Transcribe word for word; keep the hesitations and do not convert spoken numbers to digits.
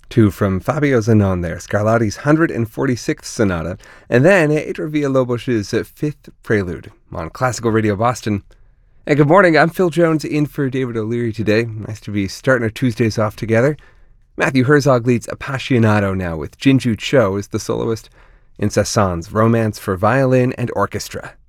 Two from Fabio Zanon there, Scarlatti's one hundred forty-sixth Sonata, and then Adrian Villalobos's Fifth Prelude on Classical Radio Boston. And good morning, I'm Phil Jones in for David O'Leary today. Nice to be starting our Tuesdays off together. Matthew Herzog leads Appassionato now with Jinju Cho as the soloist in Cézanne's Romance for Violin and Orchestra.